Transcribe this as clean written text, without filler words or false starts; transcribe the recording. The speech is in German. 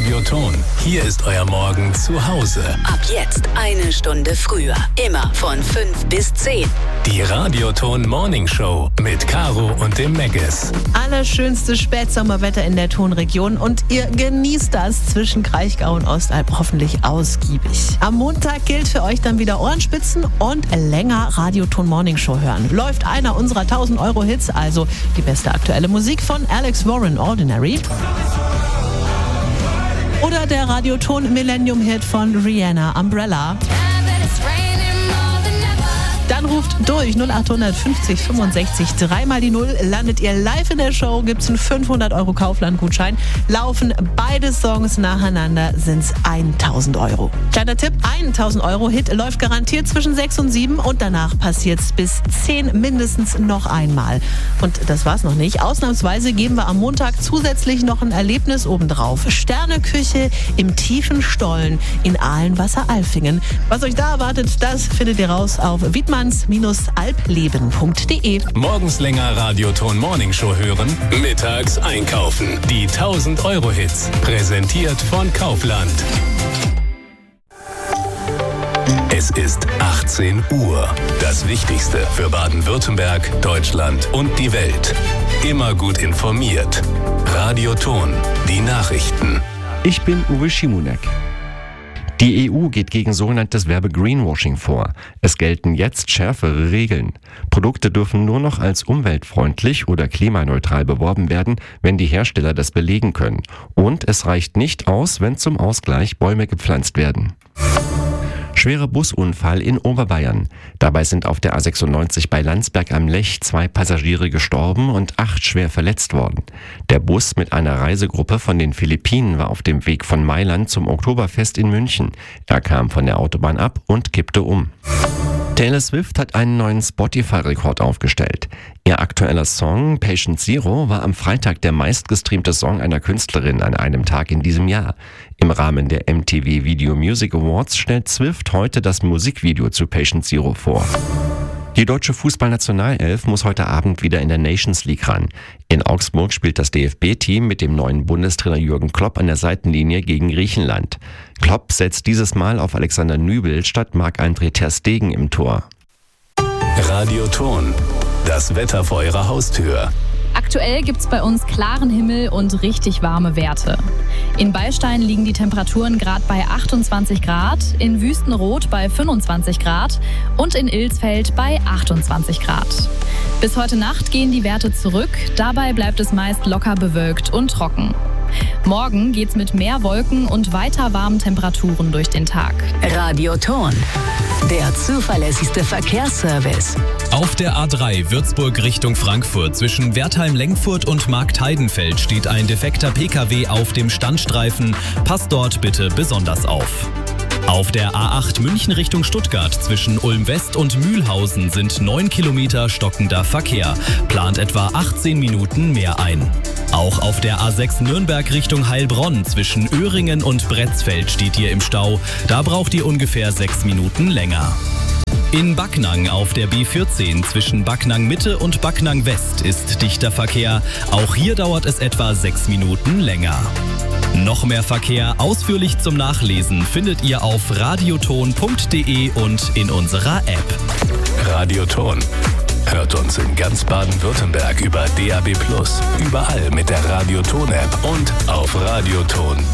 Radioton. Hier ist euer Morgen zu Hause. Ab jetzt 1 Stunde früher. Immer von 5 bis 10. Die Radioton Morning Show mit Caro und dem Megges. Allerschönste Spätsommerwetter in der Tonregion und ihr genießt das zwischen Kraichgau und Ostalb hoffentlich ausgiebig. Am Montag gilt für euch dann wieder Ohrenspitzen und länger Radioton Morning Show hören. Läuft einer unserer 1000 Euro Hits, also die beste aktuelle Musik von Alex Warren, Ordinary. Oder der Radioton Millennium Hit von Rihanna, Umbrella. Dann ruft durch 0800 50 65 3 die 0. Landet ihr live in der Show, gibt's einen 500 Euro Kaufland-Gutschein. Laufen beide Songs nacheinander, sind's 1000 Euro. Kleiner Tipp, 1000 Euro Hit läuft garantiert zwischen 6 und 7 und danach passiert's bis 10 mindestens noch einmal. Und das war's noch nicht. Ausnahmsweise geben wir am Montag zusätzlich noch ein Erlebnis obendrauf. Sterneküche im tiefen Stollen in Ahlenwasser-Alfingen. Was euch da erwartet, das findet ihr raus auf wiedmanns-albleben.de. Morgens länger Radioton Morning Show hören, mittags einkaufen. Die 1000 Euro Hits. Präsentiert von Kaufland. Es ist 18 Uhr. Das Wichtigste für Baden-Württemberg, Deutschland und die Welt. Immer gut informiert. Radioton. Die Nachrichten. Ich bin Uwe Schimunek. Die EU geht gegen sogenanntes Werbe-Greenwashing vor. Es gelten jetzt schärfere Regeln. Produkte dürfen nur noch als umweltfreundlich oder klimaneutral beworben werden, wenn die Hersteller das belegen können. Und es reicht nicht aus, wenn zum Ausgleich Bäume gepflanzt werden. Schwerer Busunfall in Oberbayern. Dabei sind auf der A96 bei Landsberg am Lech 2 Passagiere gestorben und 8 schwer verletzt worden. Der Bus mit einer Reisegruppe von den Philippinen war auf dem Weg von Mailand zum Oktoberfest in München. Er kam von der Autobahn ab und kippte um. Taylor Swift hat einen neuen Spotify-Rekord aufgestellt. Ihr aktueller Song Patient Zero war am Freitag der meistgestreamte Song einer Künstlerin an einem Tag in diesem Jahr. Im Rahmen der MTV Video Music Awards stellt Swift heute das Musikvideo zu Patient Zero vor. Die deutsche Fußballnationalelf muss heute Abend wieder in der Nations League ran. In Augsburg spielt das DFB-Team mit dem neuen Bundestrainer Jürgen Klopp an der Seitenlinie gegen Griechenland. Klopp setzt dieses Mal auf Alexander Nübel statt Marc-André ter Stegen im Tor. Radioton. Das Wetter vor eurer Haustür. Aktuell gibt's bei uns klaren Himmel und richtig warme Werte. In Beilstein liegen die Temperaturen gerade bei 28 Grad, in Wüstenrot bei 25 Grad und in Ilsfeld bei 28 Grad. Bis heute Nacht gehen die Werte zurück, dabei bleibt es meist locker bewölkt und trocken. Morgen geht's mit mehr Wolken und weiter warmen Temperaturen durch den Tag. Radioton. Der zuverlässigste Verkehrsservice. Auf der A3 Würzburg Richtung Frankfurt zwischen Wertheim-Lengfurt und Marktheidenfeld steht ein defekter Pkw auf dem Standstreifen. Passt dort bitte besonders auf. Auf der A8 München Richtung Stuttgart zwischen Ulm-West und Mühlhausen sind 9 Kilometer stockender Verkehr. Plant etwa 18 Minuten mehr ein. Auch auf der A6 Nürnberg Richtung Heilbronn zwischen Öhringen und Bretzfeld steht ihr im Stau. Da braucht ihr ungefähr 6 Minuten länger. In Backnang auf der B14 zwischen Backnang Mitte und Backnang West ist dichter Verkehr. Auch hier dauert es etwa 6 Minuten länger. Noch mehr Verkehr ausführlich zum Nachlesen findet ihr auf radioton.de und in unserer App. Radioton. Hört uns in ganz Baden-Württemberg über DAB+, überall mit der Radioton-App und auf radioton.de.